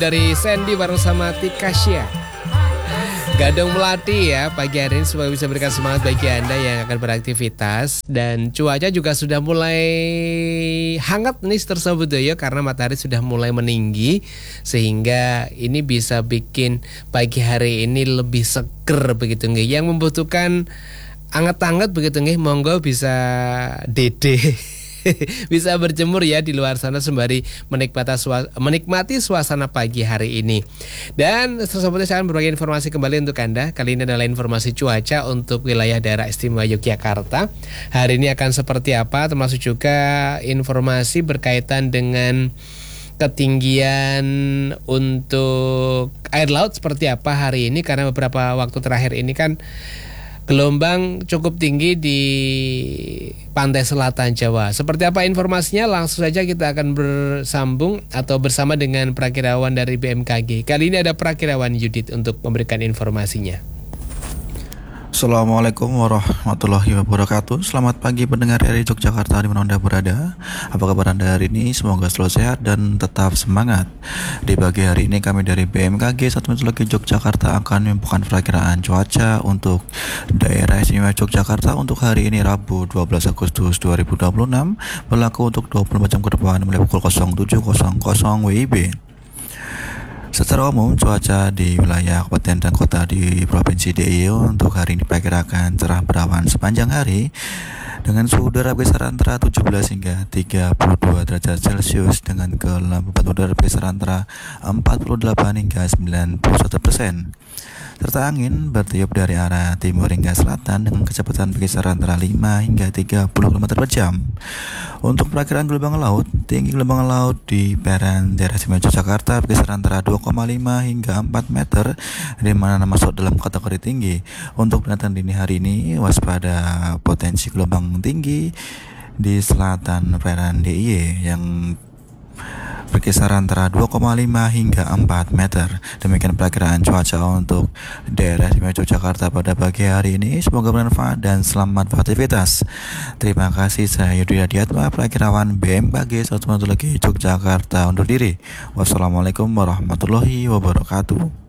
Dari Sandy bareng sama Tikasya Gadong Melati ya pagi hari ini, semoga bisa berikan semangat bagi Anda yang akan beraktivitas. Dan cuaca juga sudah mulai hangat nih tersebut ya, karena matahari sudah mulai meninggi, sehingga ini bisa bikin pagi hari ini lebih seger begitu nggih. Yang membutuhkan anget-anget begitu nggih, monggo bisa dede bisa berjemur ya di luar sana sembari menikmati suasana pagi hari ini. Dan selanjutnya saya akan berbagi informasi kembali untuk Anda. Kali ini adalah informasi cuaca untuk wilayah daerah istimewa Yogyakarta. Hari ini akan seperti apa, termasuk juga informasi berkaitan dengan ketinggian untuk air laut seperti apa hari ini, karena beberapa waktu terakhir ini kan gelombang cukup tinggi di pantai selatan Jawa. Seperti apa informasinya? Langsung saja kita akan bersambung atau bersama dengan prakirawan dari BMKG. Kali ini ada prakirawan Yudit untuk memberikan informasinya. Assalamualaikum warahmatullahi wabarakatuh. Selamat pagi pendengar RRI Yogyakarta di mana Anda berada. Apa kabar Anda hari ini? Semoga selalu sehat dan tetap semangat. Di pagi hari ini kami dari BMKG Satu Meteorologi Yogyakarta akan membuka perakiraan cuaca untuk daerah istimewa Yogyakarta untuk hari ini Rabu 12 Agustus 2026, berlaku untuk 24 jam ke depan mulai pukul 07.00 WIB. Secara umum, cuaca di wilayah kabupaten dan kota di Provinsi DIY untuk hari ini diperkirakan cerah berawan sepanjang hari dengan suhu udara berkisar antara 17 hingga 32 derajat Celcius dengan kelembapan udara berkisar antara 48 hingga 91%. Serta angin bertiup dari arah timur hingga selatan dengan kecepatan berkisar antara 5 hingga 30 km per jam. Untuk perakiraan gelombang laut, tinggi gelombang laut di perairan daerah istimewa Yogyakarta berkisar antara 2,5 hingga 4 meter, di mana masuk dalam kategori tinggi. Untuk peringatan dini hari ini, waspada potensi gelombang tinggi di selatan perairan DIY yang berkisar antara 2,5 hingga 4 meter. Demikian perakiraan cuaca untuk daerah istimewa Yogyakarta pada pagi hari ini. Semoga bermanfaat dan selamat beraktivitas. Terima kasih, saya Yudi Radiatma, perakirawan BMKG Satu Meteorologi Yogyakarta undur diri. Wassalamualaikum warahmatullahi wabarakatuh.